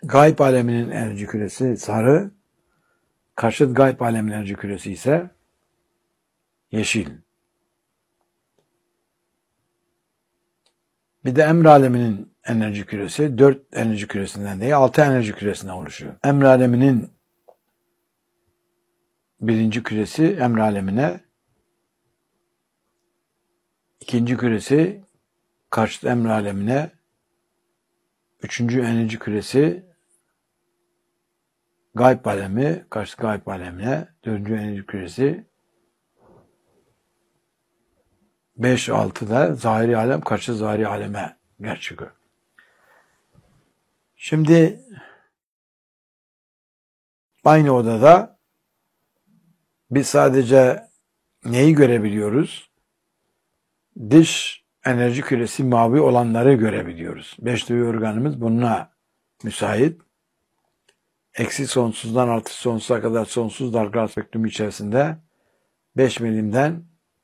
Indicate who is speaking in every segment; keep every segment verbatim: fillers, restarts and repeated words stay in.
Speaker 1: Gayb aleminin enerji küresi sarı, karşıt gayb aleminin enerji küresi ise yeşil. Bir de emr aleminin enerji küresi dört enerji küresinden değil altı enerji küresinden oluşuyor. Emr aleminin birinci küresi emr alemine, ikinci küresi karşıt emr alemine, üçüncü enerji küresi gayb alemi, karşıt gayb alemine, dördüncü enerji küresi beş altı da zahiri alem, karşıt zahiri aleme gerçeği. Şimdi aynı odada biz sadece neyi görebiliyoruz? Dış enerji küresi mavi olanları görebiliyoruz. Beş duyu organımız bununla müsait. Eksi sonsuzdan artı sonsuza kadar sonsuz dalgalar spektrümü içerisinde beş milimden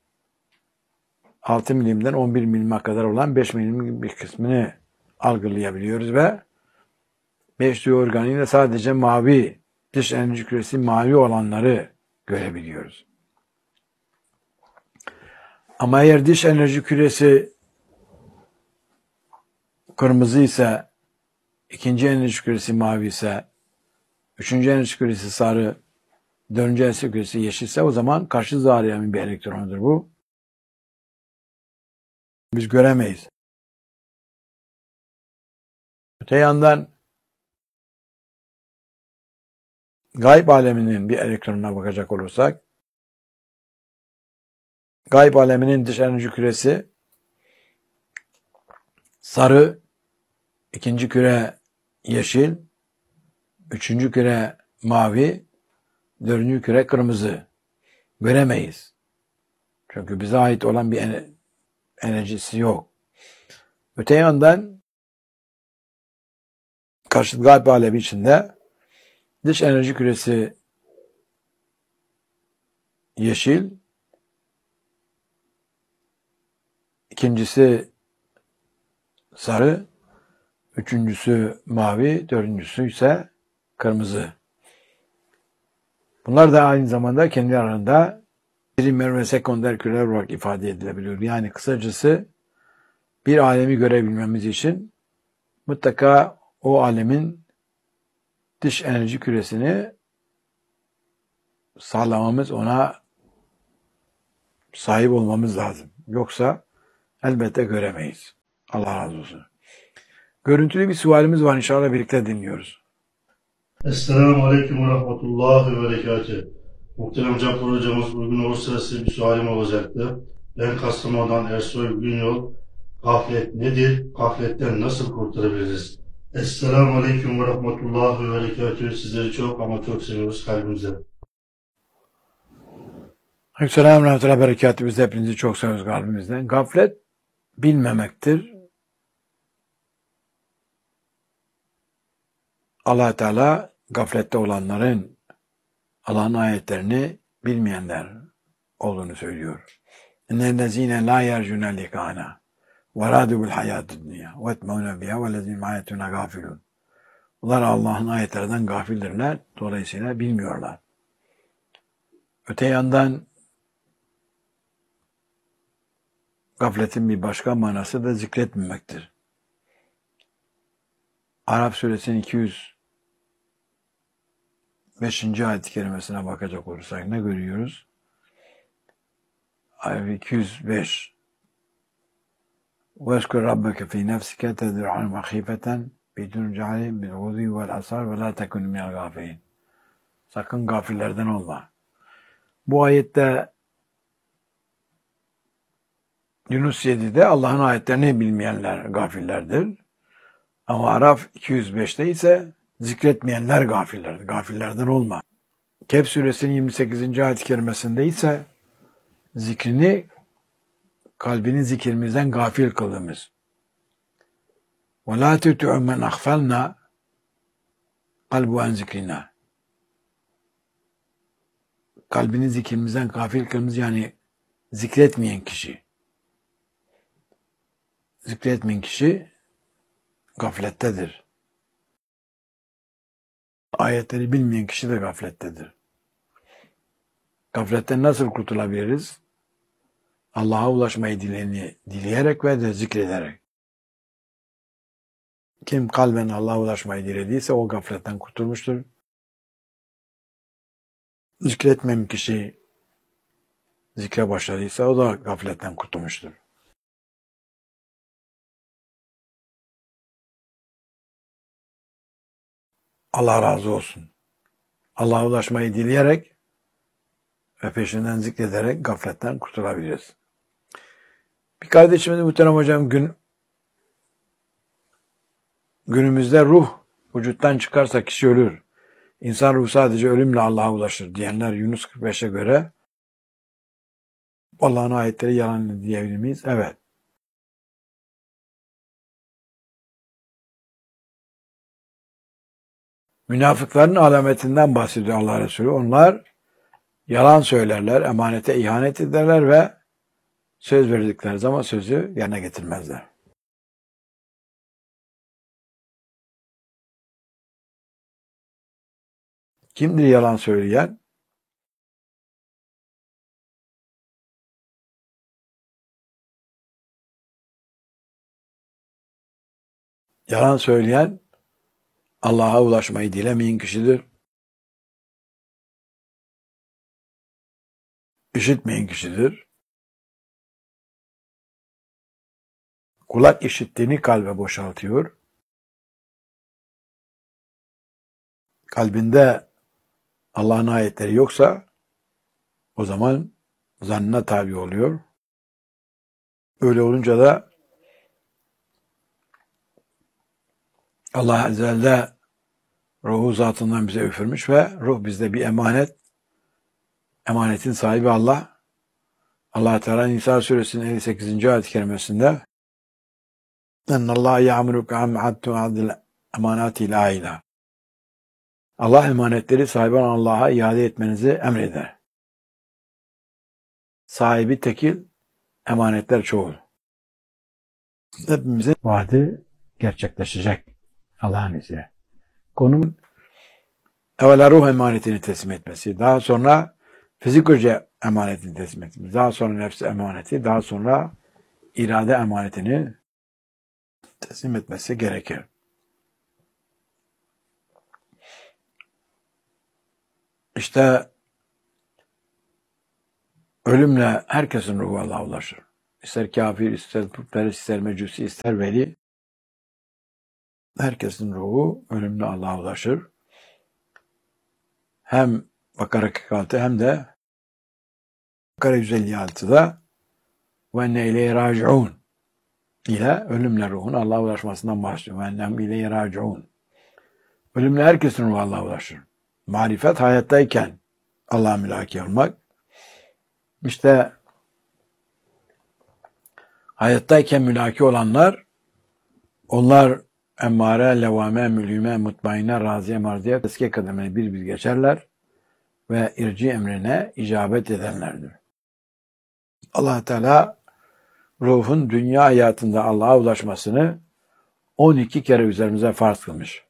Speaker 1: altı milimden on bir milime kadar olan beş milimin bir kısmını algılayabiliyoruz ve beş duyu organıyla sadece mavi, dış enerji küresi mavi olanları görebiliyoruz. Ama eğer dış enerji küresi kırmızı ise, ikinci enerji küresi mavi ise, üçüncü enerji küresi sarı, dördüncü enerji küresi yeşilse o zaman karşı zahiriyemin bir elektronudur bu. Biz göremeyiz. Öte yandan gayb aleminin bir elektronuna bakacak olursak, gayb aleminin dış enerji küresi sarı, ikinci küre yeşil, üçüncü küre mavi, dördüncü küre kırmızı. Göremeyiz. Çünkü bize ait olan bir enerjisi yok. Öte yandan karşıt gayb alemi içinde dış enerji küresi yeşil, ikincisi sarı, üçüncüsü mavi, dördüncüsü ise kırmızı. Bunlar da aynı zamanda kendi arasında primer ve sekonder küreler olarak ifade edilebiliyor. Yani kısacası bir alemi görebilmemiz için mutlaka o alemin dış enerji küresini sağlamamız, ona sahip olmamız lazım. Yoksa elbette göremeyiz. Allah razı olsun. Görüntülü bir sualimiz var. İnşallah birlikte dinliyoruz.
Speaker 2: Esselamu Aleyküm ve Rahmetullahi ve Berekatühü. Muhterem Cafer hocamız, bugün olursa size bir sualim olacaktı. Ben Kastamonu'dan Ersoy Günyol. Gaflet nedir? Gafletten nasıl kurtulabiliriz? Esselamu Aleyküm ve Rahmetullahi ve Berekatühü. Sizleri çok ama çok seviyoruz kalbimize.
Speaker 1: Aleykümselam ve Rahmetullahi ve Berekatühü. Biz de hepinizi çok seviyoruz kalbimizden. Gaflet bilmemektir. Allah Teala gaflette olanların Allah'ın ayetlerini bilmeyenler olduğunu söylüyor. İnnellezîne lâ yercûne likâna ve râdû bil hayâtid dünya ve etmeûne biha vellezîne ayetuna gâfilûn. Bunlar Allah'ın ayetlerinden gafildirler. Dolayısıyla bilmiyorlar. Öte yandan gafletin bir başka manası da zikretmemektir. Arap suresinin iki yüz beşinci ayet-i kerimesine bakacak olursak ne görüyoruz? Ayet iki yüz beş. وَاَشْكُرْ رَبَّكَ فِي نَفْسِكَ تَدْرُعًا وَخِيفَةً بِدُونِ جَعَلٍ بِالْغُدُوِّ وَالْآصَالِ وَلَا تَكُنْ مِنَ الْغَافِلِينَ. Sakın gafillerden olma. Bu ayette Yunus yedi'de Allah'ın ayetlerini bilmeyenler gafillerdir. Ama Araf iki yüz beşte ise zikretmeyenler gafillerdir. Gafillerden olma. Kehf suresinin yirmi sekizinci ayet-i kerimesinde ise zikrini, kalbini zikrimizden gafil kıldığımız. وَلَا تُتُعُ مَنْ أَغْفَلْنَا قَلْبُ عَنْ ذِكْرِنَا. Kalbini zikrimizden gafil kıldığımız, yani zikretmeyen kişi. Zikretmeyen kişi gaflettedir. ayetleri bilmeyen kişi de gaflettedir. Gafletten nasıl kurtulabiliriz? Allah'a ulaşmayı dileni, dileyerek ve de zikrederek. Kim kalben Allah'a ulaşmayı dilediyse o gafletten kurtulmuştur. Zikretmeyen kişi zikre başladıysa o da gafletten kurtulmuştur. Allah razı olsun. Allah'a ulaşmayı dileyerek ve peşinden zikrederek gafletten kurtulabiliriz. Bir kardeşimiz muhterem hocam gün günümüzde ruh vücuttan çıkarsa kişi ölür. İnsan ruhu sadece ölümle Allah'a ulaşır diyenler Yunus kırk beşe göre Allah'ın ayetleri yalan diyebilir miyiz? Evet. Münafıkların alametinden bahsediyor Allah Resulü. Onlar yalan söylerler, emanete ihanet ederler ve söz verdikleri zaman sözü yerine getirmezler. Kimdir yalan söyleyen? Yalan söyleyen Allah'a ulaşmayı dilemeyen kişidir. İşitmeyen kişidir. Kulak işittiğini kalbe boşaltıyor. Kalbinde Allah'ın ayetleri yoksa o zaman zannına tabi oluyor. Öyle olunca da Allah Azze ve Celle ruhu zatından bize üfürmüş ve ruh bizde bir emanet. Emanetin sahibi Allah. Allah Teala Nisa suresinin elli sekizinci ayet-i kerimesinde "Ennallâhe ya'muruke an mu'adil emanâtil âilâ." Allah emanetleri sahibi olan Allah'a iade etmenizi emreder. Sahibi tekil, emanetler çoğul. Hepimizin vaadi gerçekleşecek Allah'ın izniyle. Konum evvela ruh emanetini teslim etmesi, daha sonra fizik hücre emanetini teslim etmesi, daha sonra nefs emaneti, daha sonra irade emanetini teslim etmesi gerekir. İşte ölümle herkesin ruhu Allah'a ulaşır. İster kafir, ister putperest, ister mecusi, ister veli. Herkesin ruhu ölümle Allah'a ulaşır. Hem Bakara kırk altı hem de Bakara yüz elli altıda ve enne ileyhi raciun ile ölümle ruhun Allah'a ulaşmasından bahsediyor. Ve ennem ileyhi raciun. Ölümle herkesin ruhu Allah'a ulaşır. Marifet hayattayken Allah'a mülaki olmak. İşte hayattayken mülaki olanlar, onlar emmare, levame, mülhime, mutmainne, raziye, marziye, eski kademeni bir bir geçerler ve irci emrine icabet edenlerdir. Allah Teala ruhun dünya hayatında Allah'a ulaşmasını on iki kere üzerimize farz kılmış.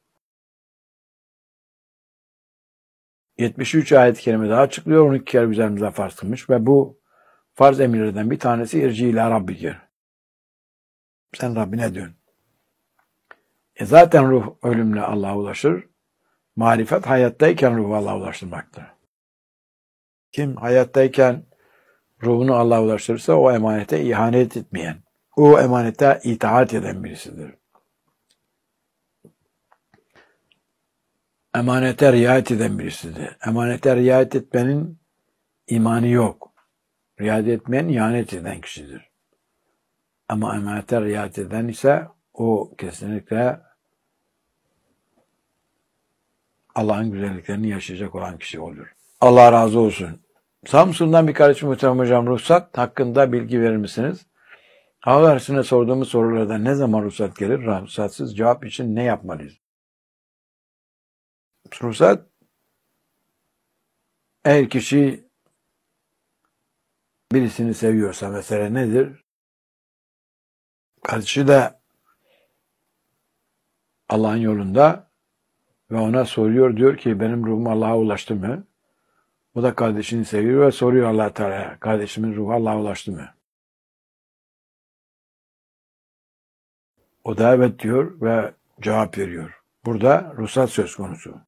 Speaker 1: yetmiş üç ayet-i kerime daha açıklıyor, on iki kere üzerimize farz kılmış ve bu farz emirlerden bir tanesi irci ila rabbikir. Sen Rabbine dön. E zaten ruh ölümle Allah'a ulaşır. Marifet hayattayken ruhu Allah'a ulaştırmaktır. Kim hayattayken ruhunu Allah'a ulaştırırsa o emanete ihanet etmeyen, o emanete itaat eden birisidir. Emanete riayet eden birisidir. Emanete riayet etmenin imanı yok. Riayet etmeyen ihanet eden kişidir. Ama emanete riayet eden ise o kesinlikle Allah'ın güzelliklerini yaşayacak olan kişi olur. Allah razı olsun. Samsun'dan bir kardeşim muhterem hocam, ruhsat hakkında bilgi verir misiniz? Hava dersine sorduğumuz sorularda ne zaman ruhsat gelir? Ruhsatsız cevap için ne yapmalıyız? Ruhsat, eğer kişi birisini seviyorsa mesela nedir? Kardeşi de Allah'ın yolunda ve ona soruyor, diyor ki benim ruhum Allah'a ulaştı mı? O da kardeşini seviyor ve soruyor Allah Teala, kardeşimin ruhu Allah'a ulaştı mı? O da evet diyor ve cevap veriyor. Burada ruhsat söz konusu.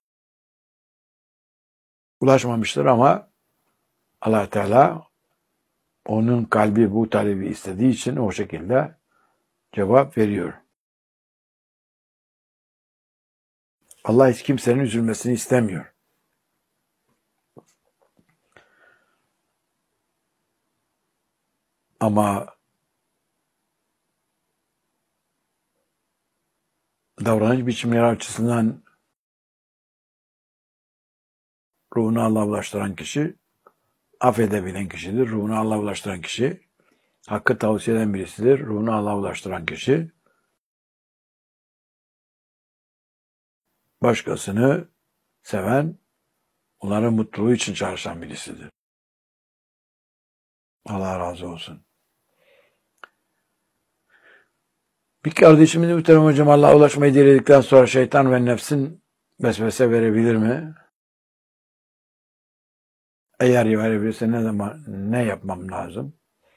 Speaker 1: Ulaşmamıştır ama Allah Teala onun kalbi bu talebi istediği için o şekilde cevap veriyor. Allah hiç kimsenin üzülmesini istemiyor. Ama davranış biçimleri açısından ruhunu Allah'a ulaştıran kişi, affedebilen kişidir. Ruhunu Allah'a ulaştıran kişi, hakkı tavsiye eden birisidir. Ruhunu Allah'a ulaştıran kişi, başkasını seven, onların mutluluğu için çalışan birisidir. Allah razı olsun. Bir kardeşimiz muhterem hocam Allah'a ulaşmayı diledikten sonra şeytan ve nefsin vesvese verebilir mi? Eğer verebilirse ne zaman, ne yapmam lazım?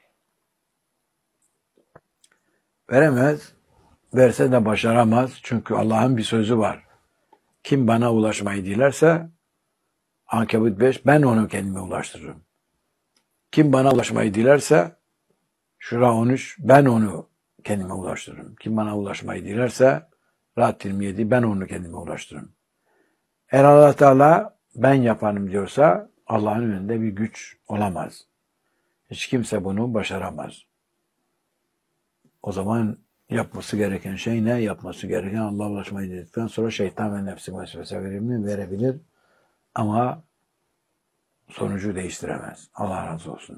Speaker 1: Veremez. Verse de başaramaz. Çünkü Allah'ın bir sözü var. Kim bana ulaşmayı dilerse Ankebut beş, ben onu kendime ulaştırırım. Kim bana ulaşmayı dilerse Şura on üç, ben onu kendime ulaştırırım. Kim bana ulaşmayı dilerse Rahat yirmi yedi, ben onu kendime ulaştırırım. Eğer Allah Teala ben yaparım diyorsa Allah'ın önünde bir güç olamaz. Hiç kimse bunu başaramaz. O zaman yapması gereken şey ne? Yapması gereken Allah'a ulaşmayı dedikten sonra şeytan ve nefsi vesvese verir mi? Verebilir. Ama sonucu değiştiremez. Allah razı olsun.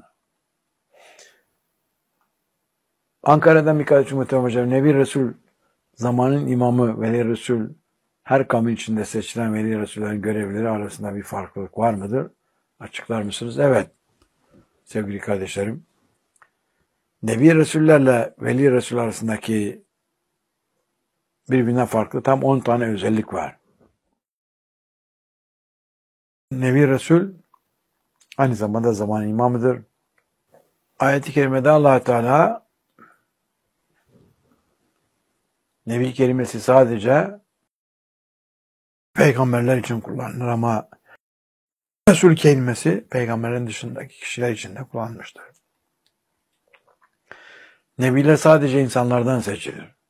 Speaker 1: Ankara'dan bir kardeşim muhterem hocam, Nebi Resul zamanın imamı, Veli Resul, her kavmin içinde seçilen Veli Resullerin görevleri arasında bir farklılık var mıdır? Açıklar mısınız? Evet. Sevgili kardeşlerim, Nebi Resullerle Veli Resul arasındaki birbirinden farklı tam on tane özellik var. Nebi Resul aynı zamanda zamanın imamıdır. Ayet-i kerimede Allah Teala Nebi kelimesi sadece peygamberler için kullanılır ama Resul kelimesi peygamberlerin dışındaki kişiler için de kullanılmıştır. Nebiler sadece insanlardan seçilir.